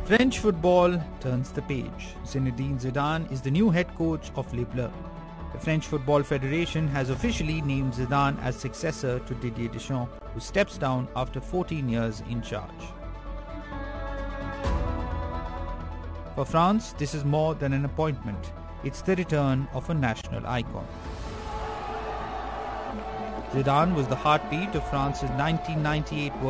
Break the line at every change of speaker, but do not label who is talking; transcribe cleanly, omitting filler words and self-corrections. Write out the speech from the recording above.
French football turns the page. Zinedine Zidane is the new head coach of Les Bleus. The French Football Federation has officially named Zidane as successor to Didier Deschamps, who steps down after 14 years in charge. For France, this is more than an appointment. It's the return of a national icon. Zidane was the heartbeat of France's 1998 World